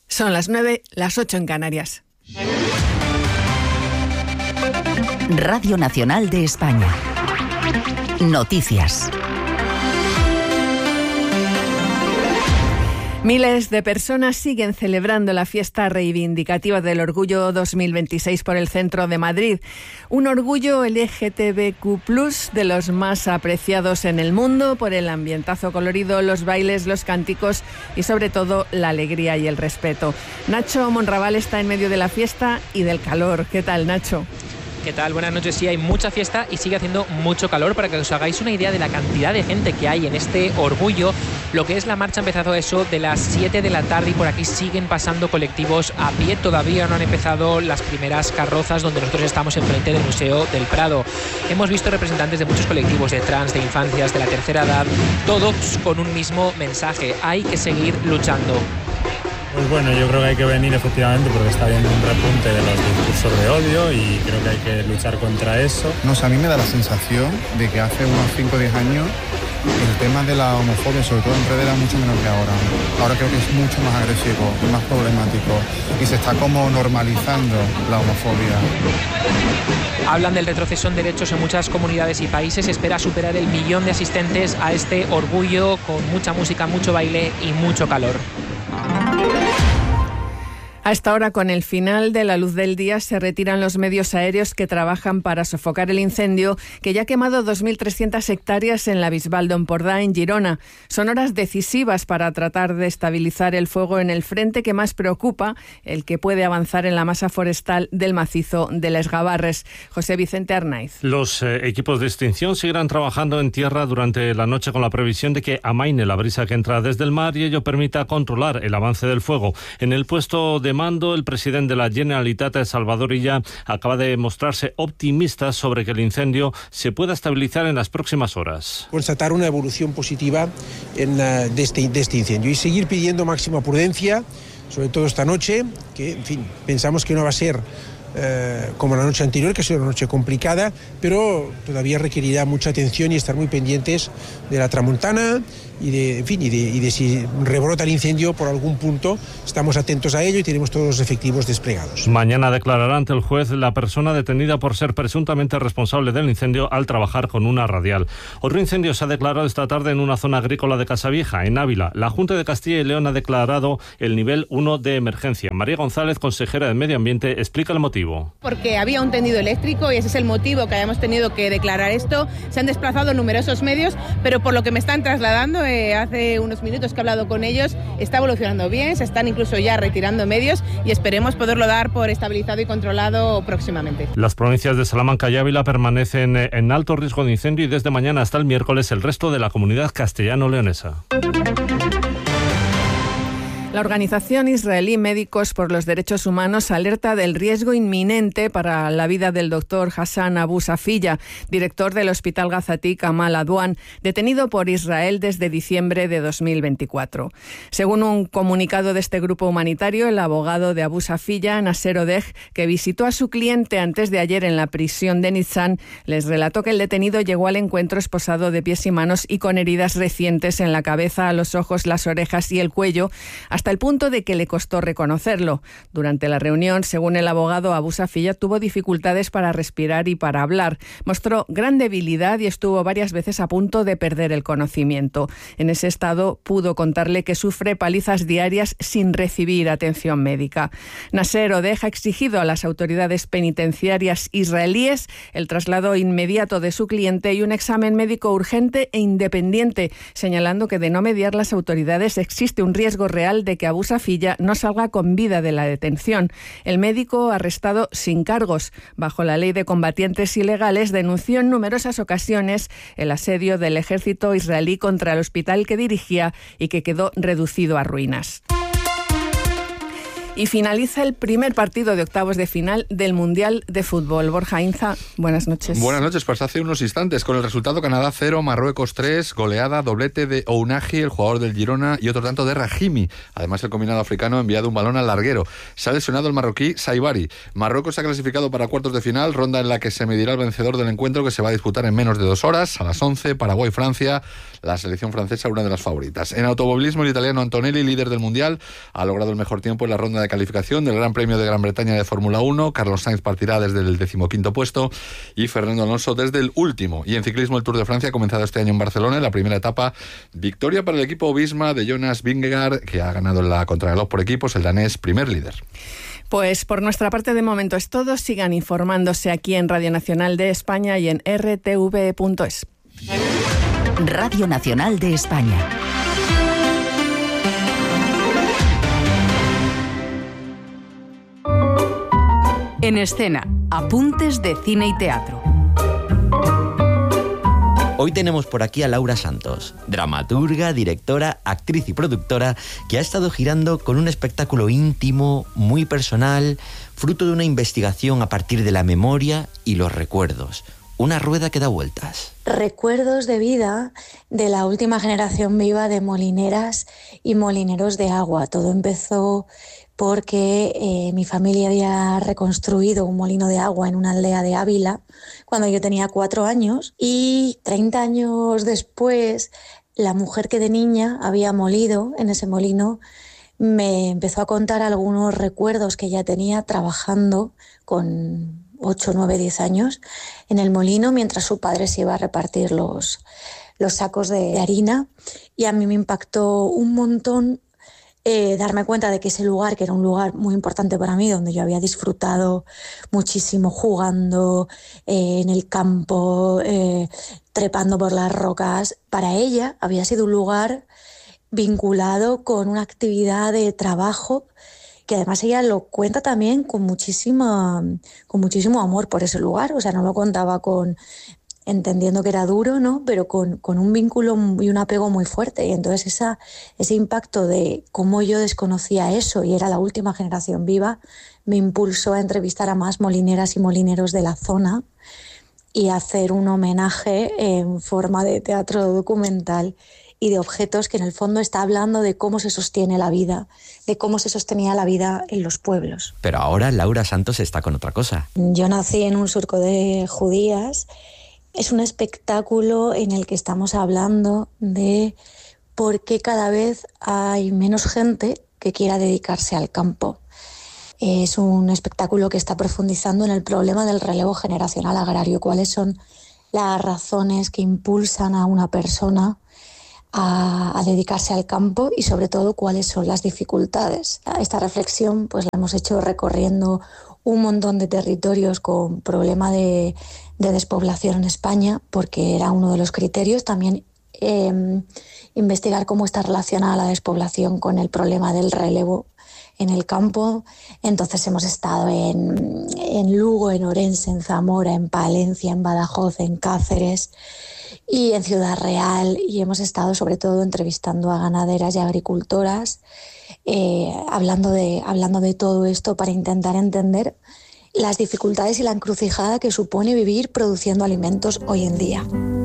Son las 9, las 8 en Canarias. Radio Nacional de España. Noticias. Miles de personas siguen celebrando la fiesta reivindicativa del Orgullo 2026 por el centro de Madrid. Un orgullo LGTBQ+, de los más apreciados en el mundo por el ambientazo colorido, los bailes, los cánticos y sobre todo la alegría y el respeto. Nacho Monraval está en medio de la fiesta y del calor. ¿Qué tal, Nacho? ¿Qué tal? Buenas noches. Sí, hay mucha fiesta y sigue haciendo mucho calor. Para que os hagáis una idea de la cantidad de gente que hay en este orgullo, lo que es la marcha ha empezado eso de las 7 de la tarde y por aquí siguen pasando colectivos a pie. Todavía no han empezado las primeras carrozas donde nosotros estamos enfrente del Museo del Prado. Hemos visto representantes de muchos colectivos, de trans, de infancias, de la tercera edad, todos con un mismo mensaje: hay que seguir luchando. Pues bueno, yo creo que hay que venir efectivamente porque está habiendo un repunte de los discursos de odio y creo que hay que luchar contra eso. No sé, a mí me da la sensación de que hace unos 5 o 10 años el tema de la homofobia, sobre todo en redes, era mucho menor que ahora. Ahora creo que es mucho más agresivo, más problemático y se está como normalizando la homofobia. Hablan del retroceso en derechos en muchas comunidades y países. Espera superar el 1 millón de asistentes a este orgullo con mucha música, mucho baile y mucho calor. A esta hora, con el final de la luz del día, se retiran los medios aéreos que trabajan para sofocar el incendio que ya ha quemado 2.300 hectáreas en la Bisbal d'Empordà, en Girona. Son horas decisivas para tratar de estabilizar el fuego en el frente que más preocupa, el que puede avanzar en la masa forestal del macizo de Les Gavarres. José Vicente Arnaiz. Los equipos de extinción seguirán trabajando en tierra durante la noche con la previsión de que amaine la brisa que entra desde el mar y ello permita controlar el avance del fuego. En el puesto de mando, el presidente de la Generalitat, Salvador Illa, acaba de mostrarse optimista sobre que el incendio se pueda estabilizar en las próximas horas. Constatar una evolución positiva de este incendio y seguir pidiendo máxima prudencia, sobre todo esta noche, que en fin, pensamos que no va a ser como la noche anterior, que ha sido una noche complicada, pero todavía requerirá mucha atención y estar muy pendientes de la tramontana y de si rebrota el incendio por algún punto. Estamos atentos a ello y tenemos todos los efectivos desplegados. Mañana declarará ante el juez la persona detenida por ser presuntamente responsable del incendio al trabajar con una radial. Otro incendio se ha declarado esta tarde en una zona agrícola de Casavieja, en Ávila. La Junta de Castilla y León ha declarado el nivel 1 de emergencia. María González, consejera de Medio Ambiente, explica el motivo. Porque había un tendido eléctrico y ese es el motivo que hayamos tenido que declarar esto. Se han desplazado numerosos medios, pero por lo que me están trasladando, hace unos minutos que he hablado con ellos, está evolucionando bien, se están incluso ya retirando medios y esperemos poderlo dar por estabilizado y controlado próximamente. Las provincias de Salamanca y Ávila permanecen en alto riesgo de incendio y desde mañana hasta el miércoles el resto de la comunidad castellano-leonesa. La organización israelí Médicos por los Derechos Humanos alerta del riesgo inminente para la vida del doctor Hassan Abu Safiyya, director del Hospital Gazatí Kamal Adwan, detenido por Israel desde diciembre de 2024. Según un comunicado de este grupo humanitario, el abogado de Abu Safiyya, Nasser Odeh, que visitó a su cliente antes de ayer en la prisión de Nitzan, les relató que el detenido llegó al encuentro esposado de pies y manos y con heridas recientes en la cabeza, los ojos, las orejas y el cuello, hasta el punto de que le costó reconocerlo. Durante la reunión, según el abogado, Abu Safiyya tuvo dificultades para respirar y para hablar. Mostró gran debilidad y estuvo varias veces a punto de perder el conocimiento. En ese estado pudo contarle que sufre palizas diarias sin recibir atención médica. Nasser Odeh ha exigido a las autoridades penitenciarias israelíes el traslado inmediato de su cliente y un examen médico urgente e independiente, señalando que de no mediar las autoridades existe un riesgo real de que Abu Safiyya no salga con vida de la detención. El médico, arrestado sin cargos bajo la ley de combatientes ilegales, denunció en numerosas ocasiones el asedio del ejército israelí contra el hospital que dirigía y que quedó reducido a ruinas. Y finaliza el primer partido de octavos de final del Mundial de Fútbol. Borja Inza, buenas noches. Buenas noches, pues hace unos instantes, con el resultado Canadá 0, Marruecos 3, goleada, doblete de Ounahi, el jugador del Girona, y otro tanto de Rahimi. Además, el combinado africano ha enviado un balón al larguero. Se ha lesionado el marroquí Saibari. Marruecos se ha clasificado para cuartos de final, ronda en la que se medirá el vencedor del encuentro, que se va a disputar en menos de 2 horas, a las 11, Paraguay-Francia, la selección francesa, una de las favoritas. En automovilismo, el italiano Antonelli, líder del Mundial, ha logrado el mejor tiempo en la ronda de calificación del Gran Premio de Gran Bretaña de Fórmula 1. Carlos Sainz partirá desde el 15º puesto y Fernando Alonso desde el último. Y en ciclismo, el Tour de Francia ha comenzado este año en Barcelona. En la primera etapa, victoria para el equipo Visma de Jonas Vingegaard, que ha ganado en la contrarreloj por equipos, el danés primer líder. Pues por nuestra parte de momento es todo. Sigan informándose aquí en Radio Nacional de España y en rtv.es. Radio Nacional de España. En escena, apuntes de cine y teatro. Hoy tenemos por aquí a Laura Santos, dramaturga, directora, actriz y productora, que ha estado girando con un espectáculo íntimo, muy personal, fruto de una investigación a partir de la memoria y los recuerdos. Una rueda que da vueltas. Recuerdos de vida de la última generación viva de molineras y molineros de agua. Todo empezó porque mi familia había reconstruido un molino de agua en una aldea de Ávila cuando yo tenía 4 años, y 30 años después la mujer que de niña había molido en ese molino me empezó a contar algunos recuerdos que ella tenía trabajando con 8, 9, 10 años en el molino mientras su padre se iba a repartir los sacos de harina, y a mí me impactó un montón darme cuenta de que ese lugar, que era un lugar muy importante para mí, donde yo había disfrutado muchísimo jugando en el campo, trepando por las rocas, para ella había sido un lugar vinculado con una actividad de trabajo que además ella lo cuenta también con muchísimo amor por ese lugar. O sea, no lo contaba entendiendo que era duro, ¿no? Pero con un vínculo y un apego muy fuerte. Y entonces ese impacto de cómo yo desconocía eso y era la última generación viva me impulsó a entrevistar a más molineras y molineros de la zona y hacer un homenaje en forma de teatro documental y de objetos que en el fondo está hablando de cómo se sostiene la vida, de cómo se sostenía la vida en los pueblos. Pero ahora Laura Santos está con otra cosa. Yo nací en un surco de judías. Es un espectáculo en el que estamos hablando de por qué cada vez hay menos gente que quiera dedicarse al campo. Es un espectáculo que está profundizando en el problema del relevo generacional agrario. ¿Cuáles son las razones que impulsan a una persona a dedicarse al campo y sobre todo cuáles son las dificultades? Esta reflexión pues la hemos hecho recorriendo un montón de territorios con problema de despoblación en España, porque era uno de los criterios. También investigar cómo está relacionada la despoblación con el problema del relevo en el campo. Entonces hemos estado en Lugo, en Orense, en Zamora, en Palencia, en Badajoz, en Cáceres y en Ciudad Real, y hemos estado sobre todo entrevistando a ganaderas y agricultoras, hablando de todo esto para intentar entender las dificultades y la encrucijada que supone vivir produciendo alimentos hoy en día.